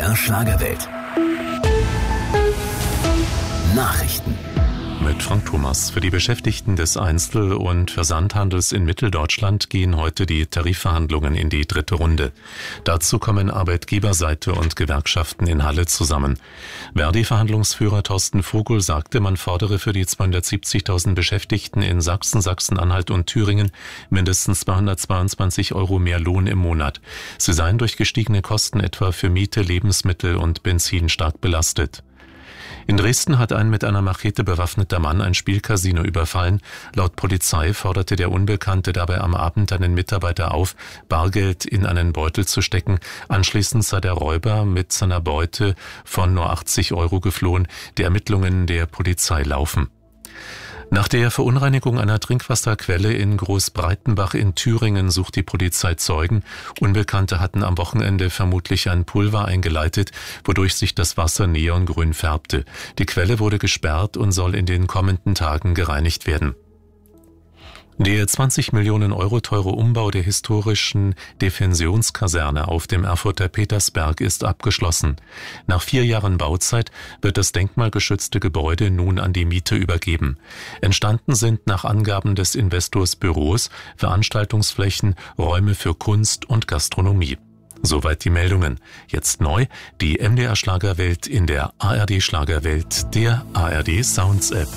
MDR Schlagerwelt. Nachrichten. Mit Frank Thomas. Für die Beschäftigten des Einzel- und Versandhandels in Mitteldeutschland gehen heute die Tarifverhandlungen in die 3. Runde. Dazu kommen Arbeitgeberseite und Gewerkschaften in Halle zusammen. Verdi-Verhandlungsführer Thorsten Vogel sagte, man fordere für die 270.000 Beschäftigten in Sachsen, Sachsen-Anhalt und Thüringen mindestens 222 € mehr Lohn im Monat. Sie seien durch gestiegene Kosten etwa für Miete, Lebensmittel und Benzin stark belastet. In Dresden hat ein mit einer Machete bewaffneter Mann ein Spielcasino überfallen. Laut Polizei forderte der Unbekannte dabei am Abend einen Mitarbeiter auf, Bargeld in einen Beutel zu stecken. Anschließend sei der Räuber mit seiner Beute von nur 80 € geflohen. Die Ermittlungen der Polizei laufen. Nach der Verunreinigung einer Trinkwasserquelle in Großbreitenbach in Thüringen sucht die Polizei Zeugen. Unbekannte hatten am Wochenende vermutlich ein Pulver eingeleitet, wodurch sich das Wasser neongrün färbte. Die Quelle wurde gesperrt und soll in den kommenden Tagen gereinigt werden. Der 20 Millionen € teure Umbau der historischen Defensionskaserne auf dem Erfurter Petersberg ist abgeschlossen. Nach 4 Jahren Bauzeit wird das denkmalgeschützte Gebäude nun an die Miete übergeben. Entstanden sind nach Angaben des Investors Büros, Veranstaltungsflächen, Räume für Kunst und Gastronomie. Soweit die Meldungen. Jetzt neu die MDR Schlagerwelt in der ARD Schlagerwelt, der ARD Sounds App.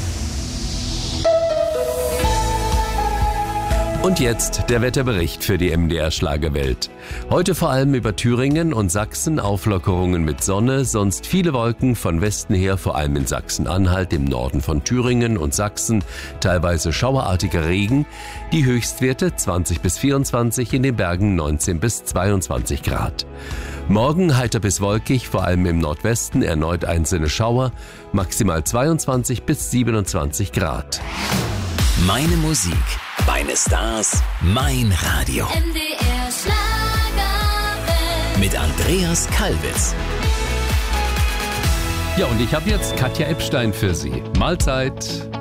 Und jetzt der Wetterbericht für die MDR Schlagerwelt. Heute vor allem über Thüringen und Sachsen Auflockerungen mit Sonne, sonst viele Wolken von Westen her, vor allem in Sachsen-Anhalt, im Norden von Thüringen und Sachsen, teilweise schauerartiger Regen. Die Höchstwerte 20 bis 24, in den Bergen 19 bis 22 Grad. Morgen heiter bis wolkig, vor allem im Nordwesten erneut einzelne Schauer, maximal 22 bis 27 Grad. Meine Musik, meine Stars, mein Radio. MDR Schlagerwelt. Mit Andreas Kalbitz. Ja, und ich habe jetzt Katja Epstein für Sie. Mahlzeit!